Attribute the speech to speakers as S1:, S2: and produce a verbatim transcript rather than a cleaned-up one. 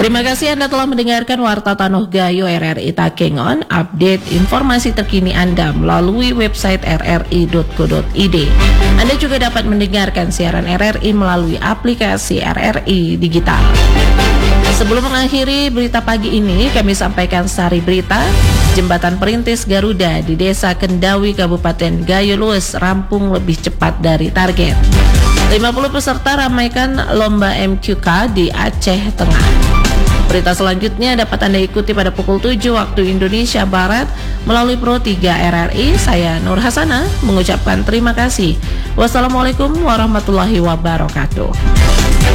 S1: Terima kasih Anda telah mendengarkan Warta Tanuh Gayo R R I Takengon. Update informasi terkini Anda melalui website r r i dot co dot i d. Anda juga dapat mendengarkan siaran R R I melalui aplikasi R R I Digital. Sebelum mengakhiri berita pagi ini, kami sampaikan sari berita. Jembatan Perintis Garuda di Desa Kendawi, Kabupaten Gayo Lues rampung lebih cepat dari target. lima puluh peserta ramaikan lomba M Q K di Aceh Tengah. Berita selanjutnya dapat Anda ikuti pada pukul tujuh waktu Indonesia Barat melalui Pro tiga R R I. Saya Nur Hasanah mengucapkan terima kasih. Wassalamualaikum warahmatullahi wabarakatuh.